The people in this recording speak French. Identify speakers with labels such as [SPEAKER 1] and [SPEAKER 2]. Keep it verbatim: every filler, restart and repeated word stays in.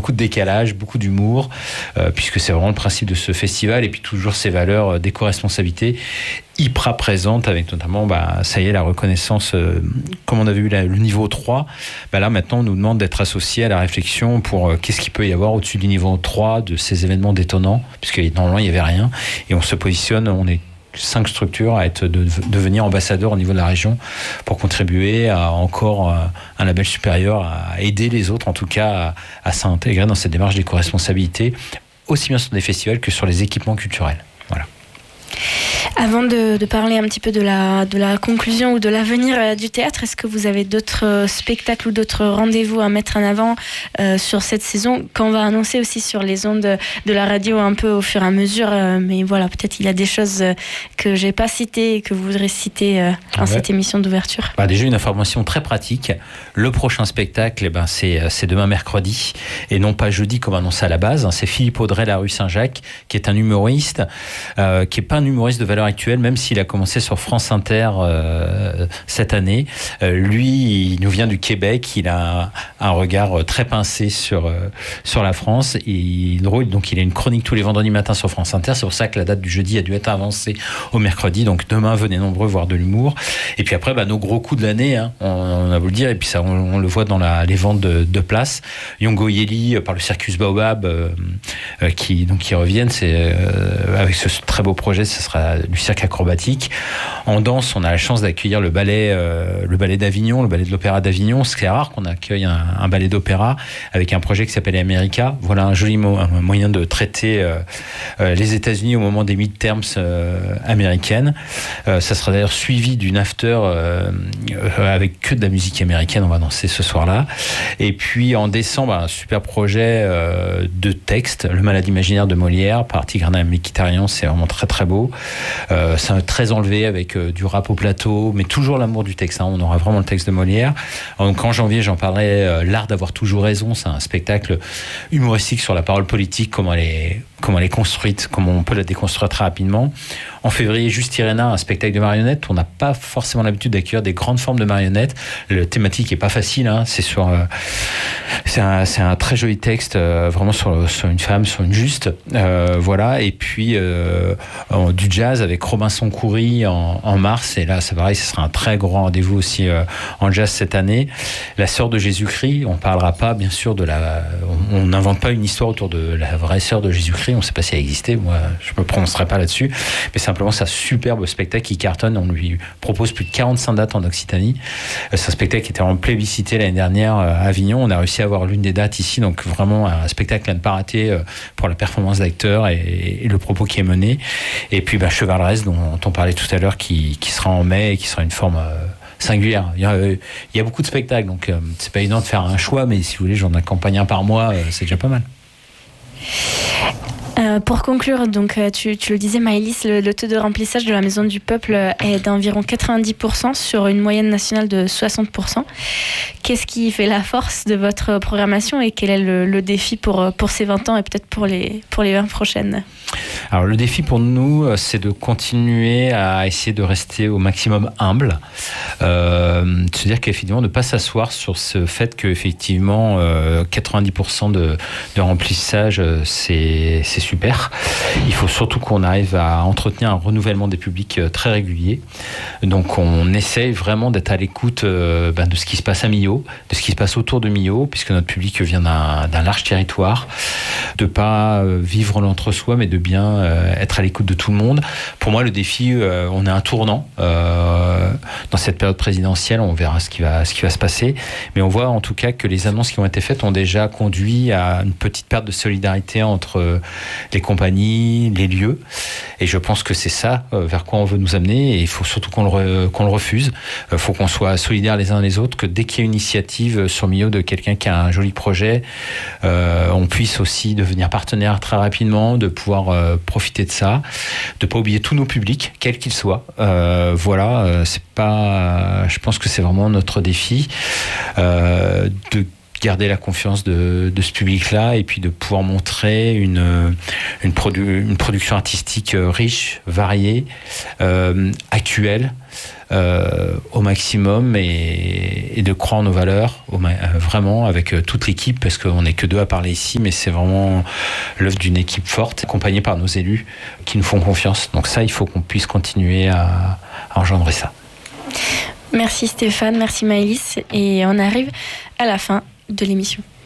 [SPEAKER 1] beaucoup de décalage, beaucoup d'humour, euh, puisque c'est vraiment le principe de ce festival, et puis toujours ces valeurs d'éco-responsabilité hyper présente, avec notamment, bah, ça y est, la reconnaissance, euh, comme on avait eu la, le niveau trois, bah là maintenant on nous demande d'être associés à la réflexion pour euh, qu'est-ce qu'il peut y avoir au-dessus du niveau trois de ces événements détonnants, puisque normalement il n'y avait rien, et on se positionne, on est cinq structures à être de, de devenir ambassadeurs au niveau de la région pour contribuer à encore euh, un label supérieur, à aider les autres en tout cas à, à s'intégrer dans cette démarche d'éco-responsabilité, aussi bien sur des festivals que sur les équipements culturels. Voilà.
[SPEAKER 2] Avant de, de parler un petit peu de la, de la conclusion ou de l'avenir euh, du théâtre, est-ce que vous avez d'autres euh, spectacles ou d'autres rendez-vous à mettre en avant euh, sur cette saison qu'on va annoncer aussi sur les ondes de, de la radio un peu au fur et à mesure, euh, mais voilà, peut-être il y a des choses euh, que j'ai pas citées et que vous voudrez citer euh, dans ah ouais. cette émission d'ouverture.
[SPEAKER 1] Bah déjà une information très pratique, le prochain spectacle eh ben, c'est, c'est demain mercredi et non pas jeudi comme annoncé à la base, c'est Philippe Audrey, la rue Saint-Jacques, qui est un humoriste, euh, qui est pas un humoriste de valeur actuelle, même s'il a commencé sur France Inter euh, cette année. Euh, lui, il nous vient du Québec, il a un regard très pincé sur, euh, sur la France. Et il drôle, donc il a une chronique tous les vendredis matins sur France Inter. C'est pour ça que la date du jeudi a dû être avancée au mercredi. Donc demain, venez nombreux voir de l'humour. Et puis après, bah, nos gros coups de l'année, hein, on, on a beau le dire, et puis ça, on, on le voit dans la, les ventes de, de places. Yongo Yeli euh, par le Circus Baobab, euh, euh, qui, donc, qui reviennent. C'est, euh, avec ce très beau projet, ce sera du cirque acrobatique. En danse, on a la chance d'accueillir le ballet, euh, le ballet d'Avignon, le ballet de l'Opéra d'Avignon. C'est rare qu'on accueille un, un ballet d'opéra avec un projet qui s'appelle America. Voilà un joli mo- un moyen de traiter euh, euh, les États-Unis au moment des midterms euh, américaines. Euh, ça sera d'ailleurs suivi d'une after euh, euh, avec que de la musique américaine. On va danser ce soir-là. Et puis en décembre, un super projet euh, de texte, Le Malade imaginaire de Molière par Tigran Mkhitaryan. C'est vraiment très très beau. Euh, c'est très enlevé avec euh, du rap au plateau, mais toujours l'amour du texte. Hein. On aura vraiment le texte de Molière. Donc en janvier, j'en parlerai, euh, L'art d'avoir toujours raison. C'est un spectacle humoristique sur la parole politique, comment elle est, comment elle est construite, comment on peut la déconstruire très rapidement. En février, Juste Irena, un spectacle de marionnettes. On n'a pas forcément l'habitude d'accueillir des grandes formes de marionnettes. La thématique est pas facile. Hein. C'est sur, euh, c'est un, c'est un très joli texte, euh, vraiment sur, sur une femme, sur une juste. Euh, voilà. Et puis euh, du jazz avec Robinson Coury en, en mars. Et là, c'est pareil, ce sera un très grand rendez-vous aussi euh, en jazz cette année. La sœur de Jésus-Christ. On parlera pas, bien sûr, de la. On n'invente pas une histoire autour de la vraie sœur de Jésus-Christ. On ne sait pas si elle existait. Moi, je me prononcerai pas là-dessus. Mais simplement, c'est un superbe spectacle qui cartonne. On lui propose plus de quarante-cinq dates en Occitanie. C'est un spectacle qui était en plébiscité l'année dernière à Avignon. On a réussi à avoir l'une des dates ici. Donc, vraiment, un spectacle à ne pas rater pour la performance d'acteur et, et le propos qui est mené. Et puis, bah, Chevaleresse, dont on parlait tout à l'heure, qui, qui sera en mai et qui sera une forme euh, singulière. Il y, a, euh, il y a beaucoup de spectacles, donc euh, c'est pas évident de faire un choix, mais si vous voulez, j'en accompagne un par mois, euh, c'est déjà pas mal.
[SPEAKER 2] Euh, pour conclure, donc, tu, tu le disais, Maëlys, le, le taux de remplissage de la Maison du Peuple est d'environ quatre-vingt-dix pour cent sur une moyenne nationale de soixante pour cent. Qu'est-ce qui fait la force de votre programmation et quel est le, le défi pour, pour ces vingt ans et peut-être pour les, pour les vingt prochaines ?
[SPEAKER 1] Alors le défi pour nous, c'est de continuer à essayer de rester au maximum humble, euh, c'est-à-dire qu'effectivement de ne pas s'asseoir sur ce fait qu'effectivement euh, quatre-vingt-dix pour cent de, de remplissage, c'est, c'est super. Il faut surtout qu'on arrive à entretenir un renouvellement des publics très régulier. Donc on essaye vraiment d'être à l'écoute euh, ben, de ce qui se passe à Millau, de ce qui se passe autour de Millau, puisque notre public vient d'un, d'un large territoire, de ne pas vivre l'entre-soi, mais de bien euh, être à l'écoute de tout le monde. Pour moi, le défi, euh, on est un tournant euh, dans cette période présidentielle. On verra ce qui va, ce qui va se passer. Mais on voit en tout cas que les annonces qui ont été faites ont déjà conduit à une petite perte de solidarité entre les compagnies, les lieux. Et je pense que c'est ça euh, vers quoi on veut nous amener. Et il faut surtout qu'on le, re, qu'on le refuse. Il euh, faut qu'on soit solidaires les uns les autres, que dès qu'il y a une initiative sur Millau de quelqu'un qui a un joli projet, euh, on puisse aussi devenir partenaire très rapidement, de pouvoir euh, profiter de ça, de pas oublier tous nos publics, quels qu'ils soient. Euh, voilà, euh, c'est pas. Je pense que c'est vraiment notre défi euh, de garder la confiance de, de ce public-là et puis de pouvoir montrer une, une, produ- une production artistique riche, variée, euh, actuelle, euh, au maximum et, et de croire en nos valeurs, au, euh, vraiment avec toute l'équipe, parce qu'on n'est que deux à parler ici, mais c'est vraiment l'œuvre d'une équipe forte, accompagnée par nos élus qui nous font confiance. Donc ça, il faut qu'on puisse continuer à, à engendrer ça.
[SPEAKER 2] Merci Stéphane, merci Maëlys, et on arrive à la fin de l'émission.